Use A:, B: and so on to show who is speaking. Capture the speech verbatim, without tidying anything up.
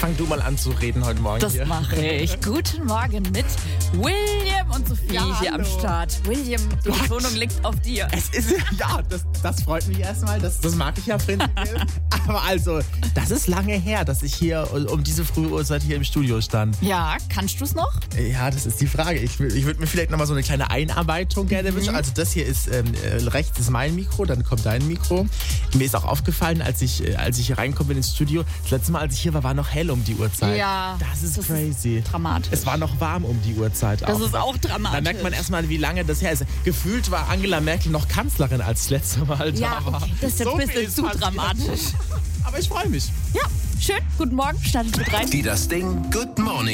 A: fang du mal an zu reden heute Morgen.
B: Das
A: hier.
B: mache ich. Guten Morgen mit William und Sophie
A: Ja,
B: hier am
A: hallo.
B: Start. William, die
A: Gott.
B: Betonung liegt auf dir.
A: Es ist, ja, das, das freut mich erstmal. Das, das mag ich ja prinzipiell. Aber also, das ist lange her, dass ich hier um diese frühe Uhrzeit hier im Studio stand.
B: Ja, kannst du es noch?
A: Ja, das ist die Frage. Ich, ich würde mir vielleicht nochmal so eine kleine Einarbeitung gerne wünschen. Also das hier ist, ähm, äh, rechts ist mein Mikro, dann kommt dein Mikro. Mir ist auch aufgefallen, als ich, äh, als ich hier reinkomme ins Studio, das letzte Mal, als ich hier war, war noch hell um die Uhrzeit.
B: Ja,
A: Das ist
B: das ist
A: crazy.
B: dramatisch.
A: Es war noch warm um die Uhrzeit.
B: Das ist auch dramatisch.
A: Da merkt man erstmal, wie lange das her ist. Gefühlt war Angela Merkel noch Kanzlerin, als das letzte Mal
B: Ja,
A: da war.
B: okay, das ist jetzt
A: So
B: ein
A: viel
B: bisschen
A: ist
B: zu
A: passiert.
B: dramatisch.
A: Aber ich freue mich.
B: Ja, schön. Guten Morgen, startet mit rein.
C: Die das Ding Good Morning